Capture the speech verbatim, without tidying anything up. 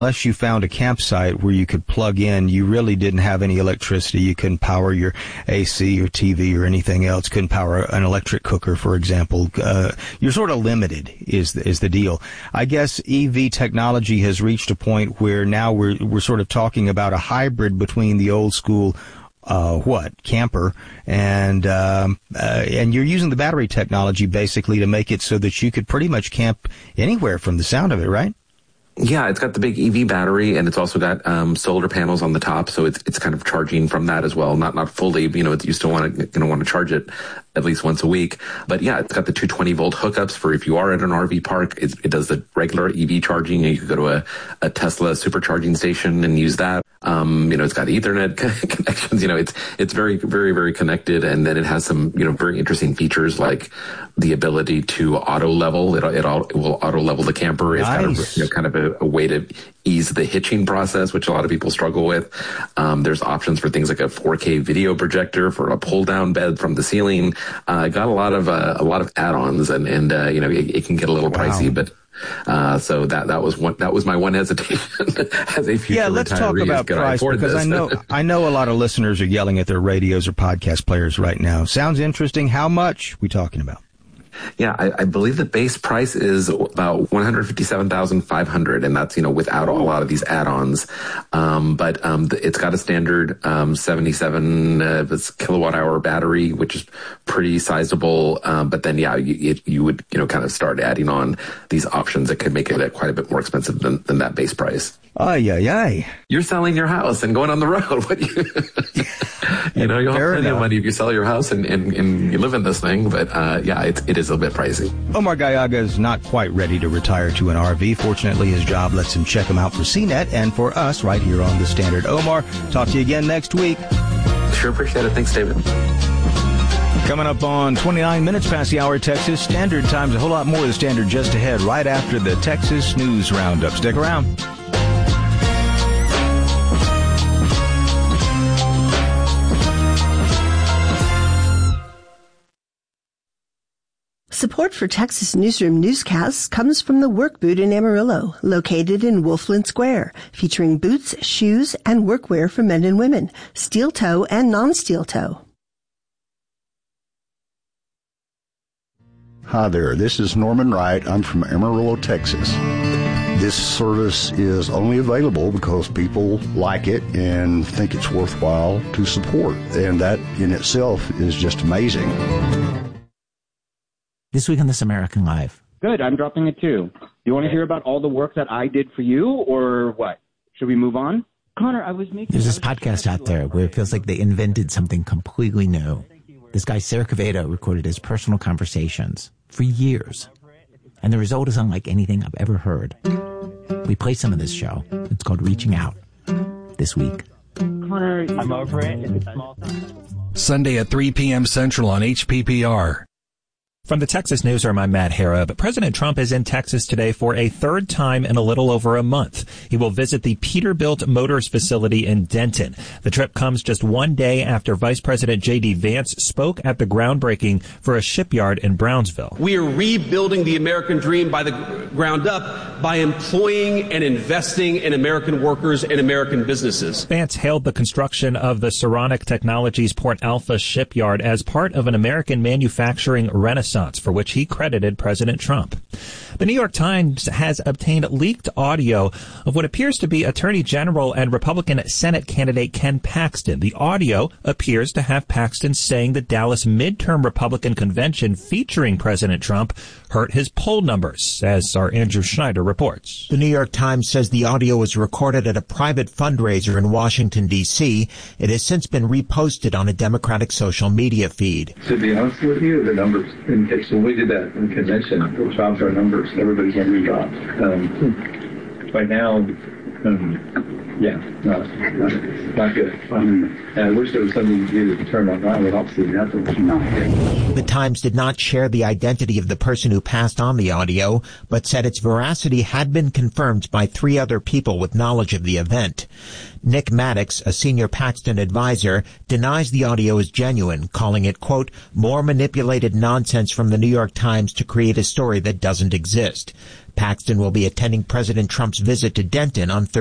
unless you found a campsite where you could plug in, you really didn't have any electricity. You couldn't power your A C or T V or anything else. Couldn't power an electric cooker, for example. Uh, you're sort of limited is the, is the deal. I guess E V technology has reached a point where now we're we're sort of talking about a hybrid between the old school Uh, what camper and um, uh, and you're using the battery technology basically to make it so that you could pretty much camp anywhere from the sound of it, right? Yeah, it's got the big E V battery, and it's also got um, solar panels on the top, so it's it's kind of charging from that as well. Not not fully, you know, you still want to going to want to charge it at least once a week. But yeah, it's got the two hundred twenty volt hookups for if you are at an R V park. It, it does the regular E V charging, and you could go to a, a Tesla supercharging station and use that. Um, you know, it's got Ethernet connections. You know, it's it's very very very connected, and then it has some you know very interesting features like the ability to auto level. It it, all, it will auto level the camper. It's nice. kind of you know, kind of a, a way to ease the hitching process, which a lot of people struggle with. Um, there's options for things like a four K video projector for a pull down bed from the ceiling. Uh, got a lot of uh, a lot of add-ons, and and uh, you know it, it can get a little wow. pricey, but. Uh, so that, that was one, that was my one hesitation as a future Yeah, let's talk about price I because this? I know, I know a lot of listeners are yelling at their radios or podcast players right now. Sounds interesting. How much we talking about? Yeah, I, I believe the base price is about one hundred fifty-seven thousand five hundred dollars, and that's, you know, without a lot of these add-ons. Um, but um, the, it's got a standard um, seventy-seven uh, kilowatt hour battery, which is pretty sizable. Um, but then, yeah, you, it, you would, you know, kind of start adding on these options that could make it uh, quite a bit more expensive than, than that base price. Ay, ay, ay. You're selling your house and going on the road. What you, you know, you'll have plenty of money if you sell your house and, and, and you live in this thing. But uh, yeah, it, it is a bit pricey. Omar Gallaga is not quite ready to retire to an R V. Fortunately, his job lets him check him out for C net and for us right here on The Standard. Omar, talk to you again next week. Sure appreciate it. Thanks, David. Coming up on twenty-nine minutes past the hour, Texas Standard Time's a whole lot more of The Standard just ahead, right after the Texas News Roundup. Stick around. Support for Texas Newsroom newscasts comes from the Work Boot in Amarillo, located in Wolfland Square, featuring boots, shoes, and workwear for men and women, steel toe and non-steel toe. Hi there, this is Norman Wright. I'm from Amarillo, Texas. This service is only available because people like it and think it's worthwhile to support, and that in itself is just amazing. This week on This American Life. Good, I'm dropping it too. Do you want to hear about all the work that I did for you, or what? Should we move on? Connor, I was making... There's this podcast out there where it feels like they invented something completely new. This guy, Sarah Quevedo, recorded his personal conversations for years. And the result is unlike anything I've ever heard. We play some of this show. It's called Reaching Out. This week. Connor, I'm over it. It's a small thing. Sunday at three p.m. Central on H P P R. From the Texas Newsroom, I'm Matt Harrop. President Trump is in Texas today for a third time in a little over a month. He will visit the Peterbilt Motors facility in Denton. The trip comes just one day after Vice President J D. Vance spoke at the groundbreaking for a shipyard in Brownsville. We are rebuilding the American dream by the ground up by employing and investing in American workers and American businesses. Vance hailed the construction of the Saronic Technologies Port Alpha shipyard as part of an American manufacturing renaissance, for which he credited President Trump. The New York Times has obtained leaked audio of what appears to be Attorney General and Republican Senate candidate Ken Paxton. The audio appears to have Paxton saying the Dallas midterm Republican convention featuring President Trump hurt his poll numbers, as our Andrew Schneider reports. The New York Times says the audio was recorded at a private fundraiser in Washington, D C It has since been reposted on a Democratic social media feed. To be honest with you, the numbers indicate when we did that in the convention, we dropped our numbers. Everybody's going to be dropped. Um, right now, um, yeah, no, not, not good. Um, and I wish there was something you could do to turn that around, but obviously that's not good. The Times did not share the identity of the person who passed on the audio, but said its veracity had been confirmed by three other people with knowledge of the event. Nick Maddox, a senior Paxton advisor, denies the audio is genuine, calling it, quote, more manipulated nonsense from the New York Times to create a story that doesn't exist. Paxton will be attending President Trump's visit to Denton on Thursday.